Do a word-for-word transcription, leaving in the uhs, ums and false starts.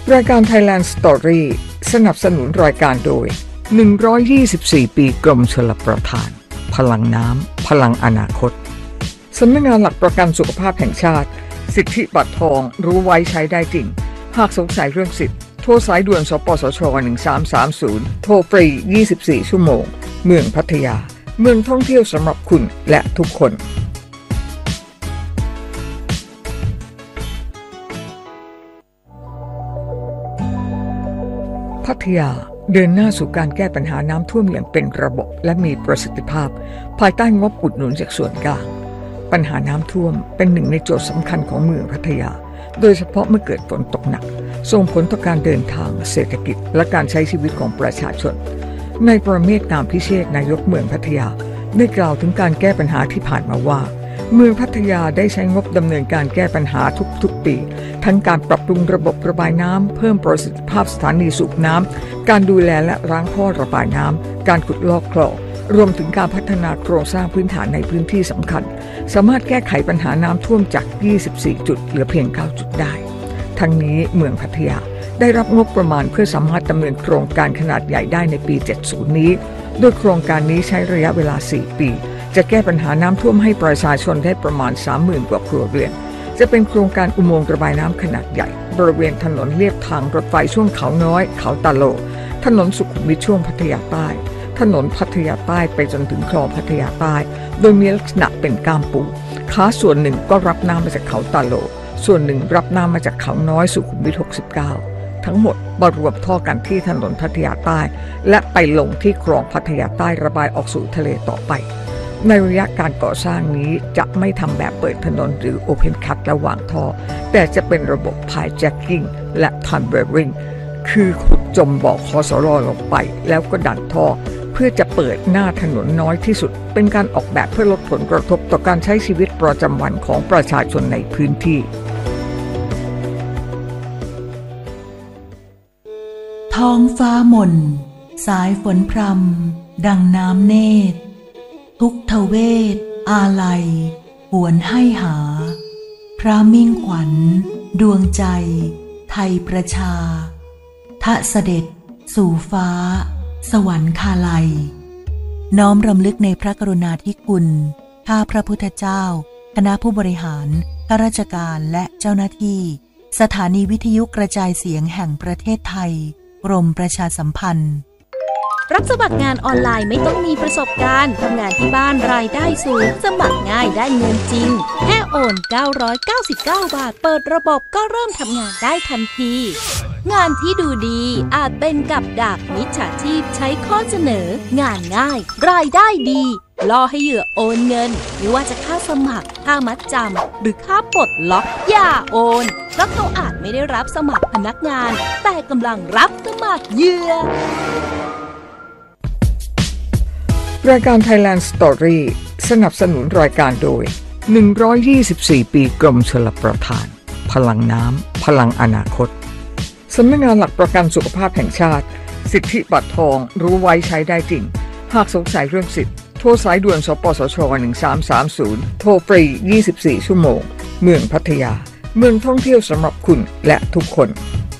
รายการ Thailand Story สนับสนุนรายการโดยหนึ่งร้อยยี่สิบสี่ปีกรมชลประทานพลังน้ำพลังอนาคตสำนักงานหลักประกันสุขภาพแห่งชาติสิทธิบัตรทองรู้ไว้ใช้ได้จริงหากสงสัยเรื่องสิทธิ์โทรสายด่วนสปสชหนึ่งสามสามศูนย์โทรฟรียี่สิบสี่ชั่วโมงเมืองพัทยาเมืองท่องเที่ยวสำหรับคุณและทุกคนพัทยาเดินหน้าสู่การแก้ปัญหาน้ำท่วมอย่างเป็นระบบและมีประสิทธิภาพภายใต้งบอุดหนุนจากส่วนกลางปัญหาน้ำท่วมเป็นหนึ่งในโจทย์สำคัญของเมืองพัทยาโดยเฉพาะเมื่อเกิดฝนตกหนักส่งผลต่อการเดินทางเศรษฐกิจและการใช้ชีวิตของประชาชนนายประเมศ งามพิเชษฐ์นายกเมืองพัทยาได้กล่าวถึงการแก้ปัญหาที่ผ่านมาว่าเมืองพัทยาได้ใช้งบดำเนินการแก้ปัญหาทุกๆปีทั้งการปรับปรุงระบบระบายน้ำเพิ่มประสิทธิภาพสถานีสูบน้ำการดูแลและล้างท่อระบายน้ำการขุดลอกคลองรวมถึงการพัฒนาโครงสร้างพื้นฐานในพื้นที่สำคัญสามารถแก้ไขปัญหาน้ำท่วมจากยี่สิบสี่จุดเหลือเพียงเก้าจุดได้ทั้งนี้เมืองพัทยาได้รับงบประมาณเพื่อสามารถดำเนินโครงการขนาดใหญ่ได้ในปีเจ็ดสิบนี้โดยโครงการนี้ใช้ระยะเวลาสี่ปีจะแก้ปัญหาน้ำท่วมให้ประชาชนได้ประมาณ สามหมื่น กว่าครัวเรือนจะเป็นโครงการอุโมงค์ระบายน้ำขนาดใหญ่บริเวณถนนเลียบทางรถไฟช่วงเขาน้อยเขาตาโลถนนสุขุมวิทช่วงพัทยาใต้ถนนพัทยาใต้ไปจนถึงคลองพัทยาใต้โดยมีลักษณะเป็นก้ามปูขาส่วนหนึ่งก็รับน้ำมาจากเขาตาโลส่วนหนึ่งรับน้ำมาจากเขาน้อยสุขุมวิทหกสิบเก้าทั้งหมดมารวมท่อกันที่ถนนพัทยาใต้และไปลงที่คลองพัทยาใต้ระบายออกสู่ทะเลต่อไปในระยะการก่อสร้างนี้จะไม่ทำแบบเปิดถนนหรือ Open Cut ระหว่างท่อแต่จะเป็นระบบ Hijacking และ Tunneling คือขุดจมบ่อคสรลงไปแล้วก็ดันท่อเพื่อจะเปิดหน้าถนนน้อยที่สุดเป็นการออกแบบเพื่อลดผลกระทบต่อการใช้ชีวิตประจำวันของประชาชนในพื้นที่ท้องฟ้ามนสายฝนพรำดังน้ำเนตรทุกทเวทอาลัยหวนให้หาพระมิ่งขวัญดวงใจไทยประชาทะเสด็จสู่ฟ้าสวรรคาลัยน้อมรำลึกในพระกรุณาธิคุณข้าพระพุทธเจ้าคณะผู้บริหารข้าราชการและเจ้าหน้าที่สถานีวิทยุกระจายเสียงแห่งประเทศไทยกรมประชาสัมพันธ์รับสมัครงานออนไลน์ไม่ต้องมีประสบการณ์ทำงานที่บ้านรายได้สูงสมัครง่ายได้เงินจริงแค่โอนเก้าร้อยเก้าสิบเก้าบาทเปิดระบบก็เริ่มทำงานได้ทันทีงานที่ดูดีอาจเป็นกับดักมิจฉาชีพใช้ข้อเสนองานง่ายรายได้ดีล่อให้เหยื่อโอนเงินไม่ว่าจะค่าสมัครค่ามัดจำหรือค่าปลดล็อกอย่าโอนเพราะเขาอาจไม่ได้รับสมัครพนักงานแต่กำลังรับสมัครเหยื่อรายการ Thailand Story สนับสนุนรายการโดยหนึ่งร้อยยี่สิบสี่ปีกรมชลประทานพลังน้ำพลังอนาคตสำนักงานหลักประกันสุขภาพแห่งชาติสิทธิบัตรทองรู้ไว้ใช้ได้จริงหากสงสัยเรื่องสิทธิ์โทรสายด่วนสปสชหนึ่งสามสามศูนย์โทรฟรียี่สิบสี่ชั่วโมงเมืองพัทยาเมืองท่องเที่ยวสำหรับคุณและทุกคน